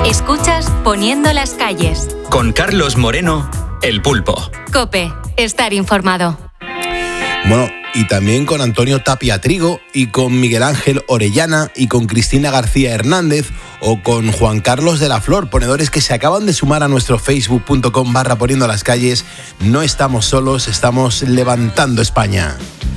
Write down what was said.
Escuchas Poniendo las calles. Con Carlos Moreno, El Pulpo. COPE, estar informado. Bueno, y también con Antonio Tapia Trigo y con Miguel Ángel Orellana y con Cristina García Hernández o con Juan Carlos de la Flor, ponedores que se acaban de sumar a nuestro facebook.com/poniendo las calles. No estamos solos, estamos levantando España.